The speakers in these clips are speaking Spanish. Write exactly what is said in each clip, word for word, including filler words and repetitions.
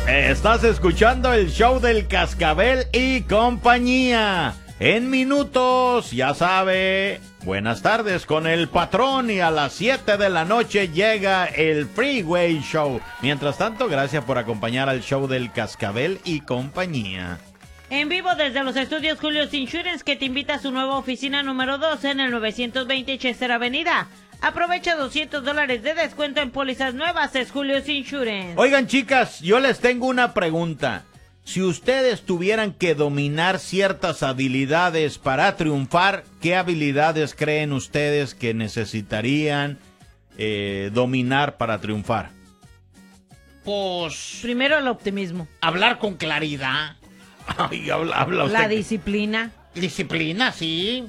Estás escuchando el show del Cascabel y compañía. En minutos, ya sabe, buenas tardes con el patrón y a las siete de la noche llega el Freeway Show. Mientras tanto, gracias por acompañar al show del Cascabel y compañía. En vivo desde los estudios Julio's Insurance, que te invita a su nueva oficina número dos en el novecientos veinte Chester Avenida. Aprovecha doscientos dólares de descuento en pólizas nuevas, es Julio's Insurance. Oigan, chicas, yo les tengo una pregunta. Si ustedes tuvieran que dominar ciertas habilidades para triunfar, ¿qué habilidades creen ustedes que necesitarían eh, dominar para triunfar? Pues... Primero el optimismo. Hablar con claridad. Ay, habla, habla usted. La disciplina. Disciplina, sí.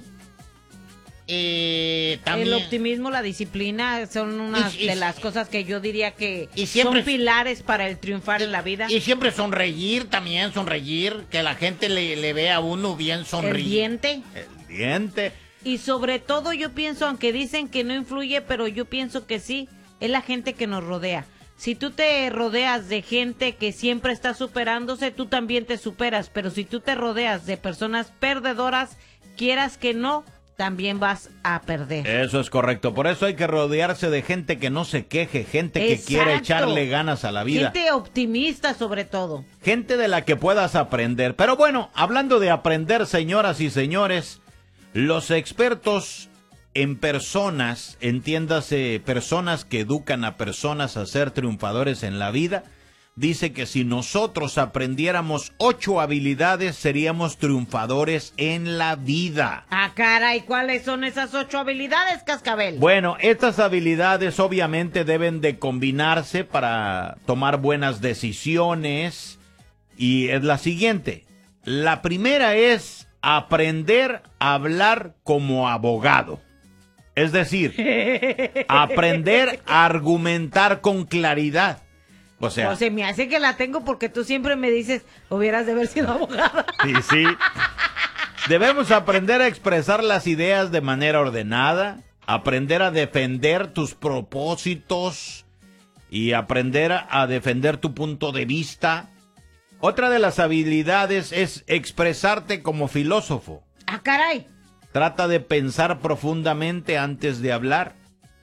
Eh, también... El optimismo, la disciplina son unas y, y, de las cosas que yo diría que y siempre, son pilares para el triunfar y, en la vida. Y siempre sonreír también, sonreír, que la gente le, le vea a uno bien sonreír. El diente. El diente. Y sobre todo yo pienso, aunque dicen que no influye, pero yo pienso que sí, es la gente que nos rodea. Si tú te rodeas de gente que siempre está superándose, tú también te superas. Pero si tú te rodeas de personas perdedoras, quieras que no, también vas a perder. Eso es correcto. Por eso hay que rodearse de gente que no se queje, gente que Exacto. quiere echarle ganas a la vida. Gente optimista sobre todo. Gente de la que puedas aprender. Pero bueno, hablando de aprender, señoras y señores, los expertos en personas, entiéndase, personas que educan a personas a ser triunfadores en la vida, dice que si nosotros aprendiéramos ocho habilidades, seríamos triunfadores en la vida. Ah, caray, ¿cuáles son esas ocho habilidades, Cascabel? Bueno, estas habilidades obviamente deben de combinarse para tomar buenas decisiones. Y es la siguiente. La primera es aprender a hablar como abogado. Es decir, aprender a argumentar con claridad. O sea, o sea, me hace que la tengo porque tú siempre me dices, hubieras de haber sido abogada. Sí, sí. Debemos aprender a expresar las ideas de manera ordenada, aprender a defender tus propósitos y aprender a defender tu punto de vista. Otra de las habilidades es expresarte como filósofo. ¡Ah, caray! Trata de pensar profundamente antes de hablar.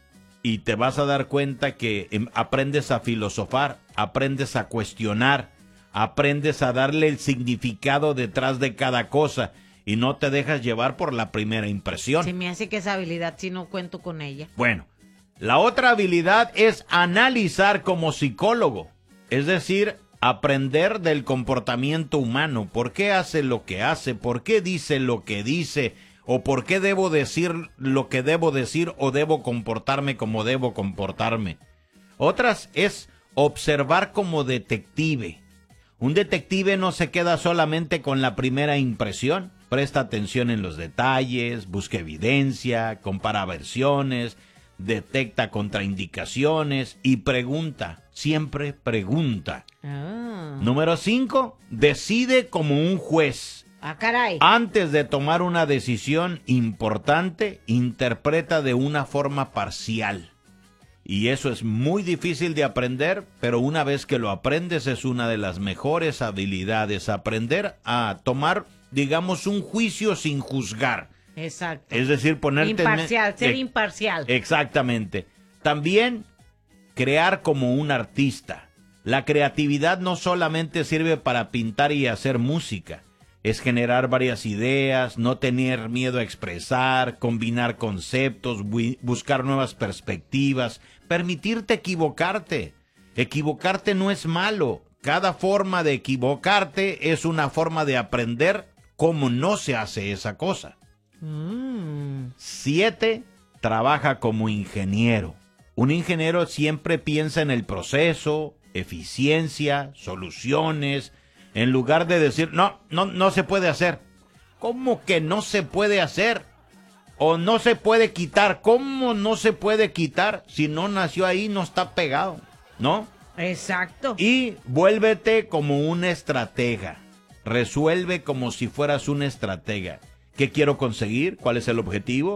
Y te vas a dar cuenta que aprendes a filosofar, aprendes a cuestionar, aprendes a darle el significado detrás de cada cosa y no te dejas llevar por la primera impresión. Se me hace que esa habilidad sí no cuento con ella. Bueno, la otra habilidad es analizar como psicólogo, es decir, aprender del comportamiento humano, por qué hace lo que hace, por qué dice lo que dice, o por qué debo decir lo que debo decir o debo comportarme como debo comportarme. Otras es observar como detective. Un detective no se queda solamente con la primera impresión. Presta atención en los detalles, busca evidencia, compara versiones, detecta contraindicaciones y pregunta. Siempre pregunta. Ah. Número cinco, decide como un juez. Ah, caray. Antes de tomar una decisión importante, interpreta de una forma parcial. Y eso es muy difícil de aprender, pero una vez que lo aprendes es una de las mejores habilidades. Aprender a tomar, digamos, un juicio sin juzgar. Exacto. Es decir, ponerte... Imparcial, en... ser eh, imparcial. Exactamente. También crear como un artista. La creatividad no solamente sirve para pintar y hacer música. Es generar varias ideas, no tener miedo a expresar, combinar conceptos, bu- buscar nuevas perspectivas, permitirte equivocarte. Equivocarte no es malo. Cada forma de equivocarte es una forma de aprender cómo no se hace esa cosa. Mm. Siete, trabaja como ingeniero. Un ingeniero siempre piensa en el proceso, eficiencia, soluciones, en lugar de decir, no, no, no se puede hacer. ¿Cómo que no se puede hacer? O no se puede quitar. ¿Cómo no se puede quitar? Si no nació ahí, no está pegado, ¿no? Exacto. Y vuélvete como un estratega. Resuelve como si fueras un estratega. ¿Qué quiero conseguir? ¿Cuál es el objetivo?